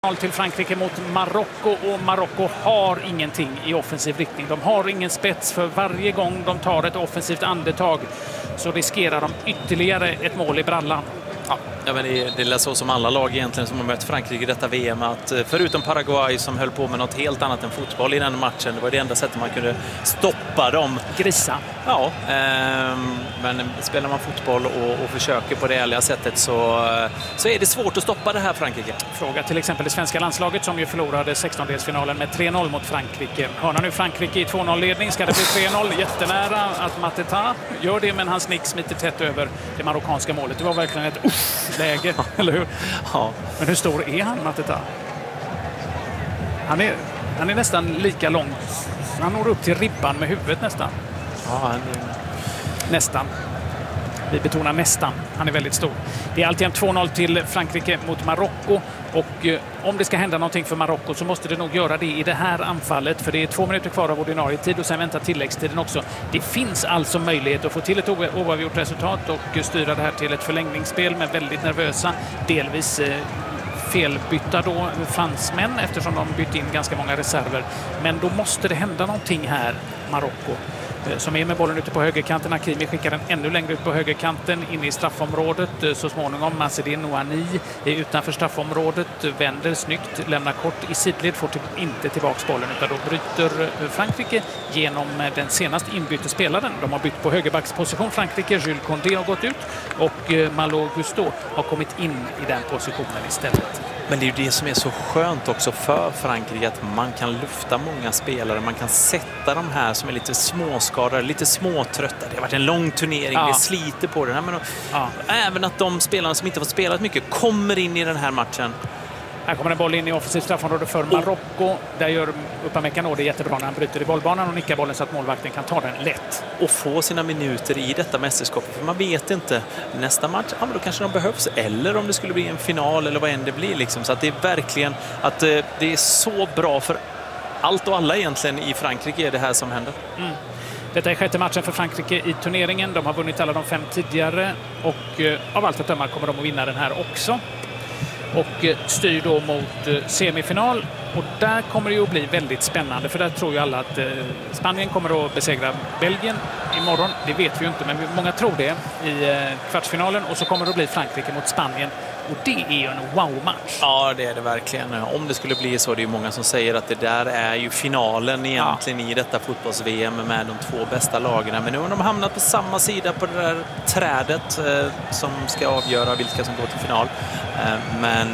0 till Frankrike mot Marocko, och Marocko har ingenting i offensiv riktning. De har ingen spets. För varje gång de tar ett offensivt andetag så riskerar de ytterligare ett mål i brallan. Ja, men det är så som alla lag egentligen som har mött Frankrike i detta VM, att förutom Paraguay som höll på med något helt annat än fotboll i den matchen, det var det enda sättet man kunde stoppa dem. Grisa. Ja, men spelar man fotboll och försöker på det ärliga sättet så är det svårt att stoppa det här Frankrike. Fråga till exempel det svenska landslaget som ju förlorade 16-delsfinalen med 3-0 mot Frankrike. Hörnar nu Frankrike i 2-0-ledning. Ska det bli 3-0? Jättenära att Mateta gör det, men hans nick smiter tätt över det marockanska målet. Det var verkligen ett läge, eller hur? Ja. Men hur stor är han, Mateta? Han är nästan lika lång. Han når upp till ribban med huvudet nästan. Ja, nästan. Vi betonar nästan. Han är väldigt stor. Det är alltid 2-0 till Frankrike mot Marocko. Och om det ska hända någonting för Marocko så måste det nog göra det i det här anfallet. För det är 2 minuter kvar av ordinarie tid och sen väntar tilläggstiden också. Det finns alltså möjlighet att få till ett oavgjort resultat och styra det här till ett förlängningsspel med väldigt nervösa, delvis felbytta då fransmän eftersom de bytt in ganska många reserver. Men då måste det hända någonting här, Marocko. Som är med bollen ute på högerkanten. Hakimi skickar den ännu längre ut på högerkanten in i straffområdet. Så småningom Massedin Ouani är utanför straffområdet. Vänder snyggt, lämnar kort i sidled, får inte tillbaks bollen utan då bryter Frankrike genom den senaste inbytte spelaren. De har bytt på högerbacksposition Frankrike. Jules Condé har gått ut och Malo Gusto har kommit in i den positionen istället. Men det är ju det som är så skönt också för Frankrike, att man kan lufta många spelare. Man kan sätta de här som är lite småskadade, lite småtrötta. Det har varit en lång turnering, det sliter på den här. Men även att de spelarna som inte har spelat mycket kommer in i den här matchen. Här kommer en boll in i offensivt straffområde för Marocko. Där gör Upamecano det jättebra när han bryter i bollbanan och nickar bollen så att målvakten kan ta den lätt. Och få sina minuter i detta mästerskap. För man vet inte, nästa match, men då kanske de behövs. Eller om det skulle bli en final eller vad än det blir. Liksom. Så att det är verkligen att det är så bra för allt och alla egentligen i Frankrike är det här som händer. Mm. Detta är 6:e matchen för Frankrike i turneringen. De har vunnit alla de 5 tidigare och av allt att döma kommer de att vinna den här också. Och styr då mot semifinal. Och där kommer det ju att bli väldigt spännande. För där tror ju alla att Spanien kommer att besegra Belgien imorgon. Det vet vi ju inte, men många tror det i kvartsfinalen. Och så kommer det att bli Frankrike mot Spanien. Och det är ju en wow-match. Ja, det är det verkligen. Om det skulle bli så, det är ju många som säger att det där är ju finalen egentligen i detta fotbolls-VM med de 2 bästa lagen. Men nu har de hamnat på samma sida på det där trädet som ska avgöra vilka som går till final. Men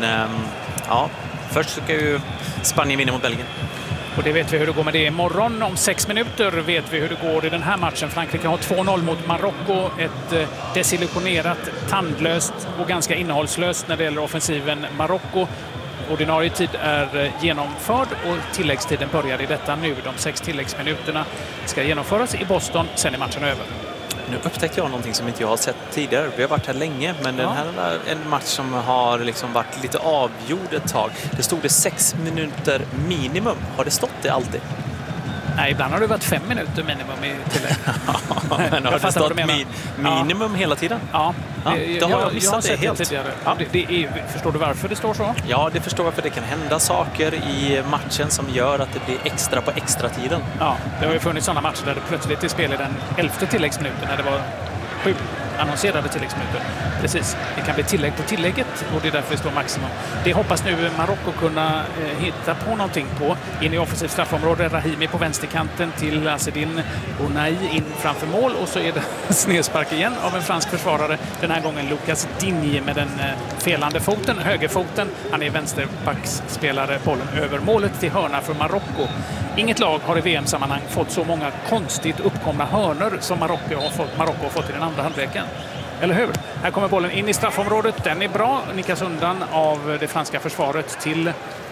först ska ju Spanien vinna mot Belgien. Och det vet vi hur det går med det imorgon. Om 6 minuter vet vi hur det går i den här matchen. Frankrike har 2-0 mot Marocko. Ett desillusionerat, tandlöst och ganska innehållslöst när det gäller offensiven Marocko. Ordinarie tid är genomförd och tilläggstiden börjar i detta nu. De 6 tilläggsminuterna ska genomföras i Boston, sen är matchen över. Nu upptäckte jag någonting som inte jag har sett tidigare. Vi har varit här länge, men den här är en match som har liksom varit lite avgjord ett tag. Det stod det 6 minuter minimum. Har det stått det alltid? Nej, ibland har det varit 5 minuter minimum i tillägg. Men har det stått minimum hela tiden? Ja, det har jag missat det helt. Tidigare. Ja. Förstår du varför det står så? Ja, det förstår jag, för det kan hända saker i matchen som gör att det blir extra på extra tiden. Ja, det har ju funnits sådana matcher där det plötsligt är spel i den 11:e tilläggsminuten när det var 7 annonserade tilläggsminuter. Precis, det kan bli tillägg på tillägget och det är därför det står maximum. Det hoppas nu Marocko kunna hitta på någonting på. In i offensivt straffområde, Rahimi på vänsterkanten till Massedin Ouani in framför mål, och så är det snedspark igen av en fransk försvarare. Den här gången Lucas Digne med den felande foten, högerfoten. Han är vänsterbacksspelare, bollen över målet till hörna för Marocko. Inget lag har i VM-sammanhang fått så många konstigt uppkomna hörnor som Marocko har fått i den andra halvleken. Eller hur? Här kommer bollen in i straffområdet. Den är bra. Nickas undan av det franska försvaret till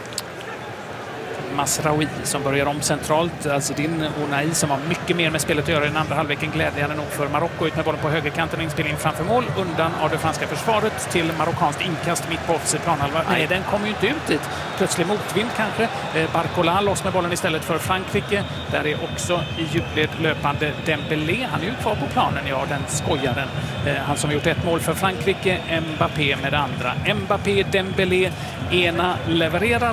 Masraoui som börjar om centralt. Alltså din Ouani som har mycket mer med spelet att göra i den andra halvleken. Glädjande nog för Marocko, ut med bollen på högerkanten och inspelning framför mål. Undan av det franska försvaret till marockanskt inkast mitt på offensiv planhalva. Nej, den kommer ju inte ut dit. Plötslig motvind kanske. Barcola loss med bollen istället för Frankrike. Där är också i djupled löpande Dembélé. Han är ju kvar på planen, den skojaren. Han som gjort 1 mål för Frankrike. Mbappé med det andra. Mbappé, Dembélé, ena levererar